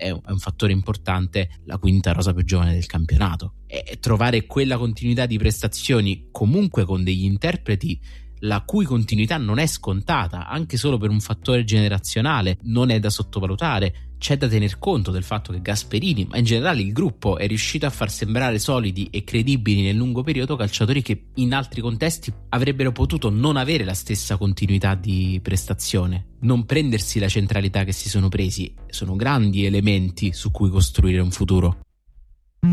è un fattore importante la quinta rosa più giovane del campionato, e trovare quella continuità di prestazioni comunque con degli interpreti la cui continuità non è scontata, anche solo per un fattore generazionale, non è da sottovalutare. C'è da tener conto del fatto che Gasperini, ma in generale il gruppo, è riuscito a far sembrare solidi e credibili nel lungo periodo calciatori che in altri contesti avrebbero potuto non avere la stessa continuità di prestazione, non prendersi la centralità che si sono presi. Sono grandi elementi su cui costruire un futuro.